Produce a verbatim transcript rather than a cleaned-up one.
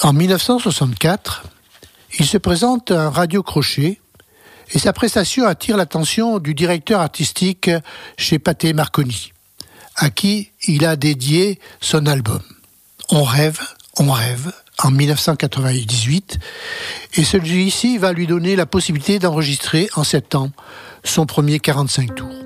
En dix-neuf cent soixante-quatre, il se présente à un radio-crochet et sa prestation attire l'attention du directeur artistique chez Pathé Marconi, à qui il a dédié son album « On rêve, on rêve » en dix-neuf cent quatre-vingt-dix-huit, et celui-ci va lui donner la possibilité d'enregistrer en sept ans son premier quarante-cinq tours.